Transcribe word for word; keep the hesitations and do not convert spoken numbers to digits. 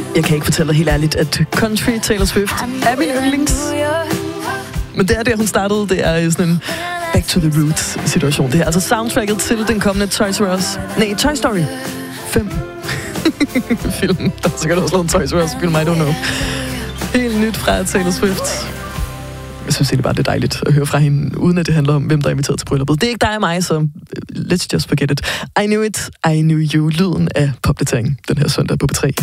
Jeg kan ikke fortælle dig helt ærligt, at country Taylor Swift er min yndlings. Men det er der, hun startede. Det er sådan en back to the roots situation. Det er altså soundtracket til den kommende Toys R Us. Nej, Toy Story fem film. Der er sikkert også lavet en Toys R Us film, I don't know. Helt nyt fra Taylor Swift. Jeg synes egentlig bare, det er dejligt at høre fra hende, uden at det handler om, hvem der er inviteret til brylluppet. Det er ikke dig og mig, så let's just forget it. I knew it, I knew you. Lyden af popdatering den her søndag på P tre.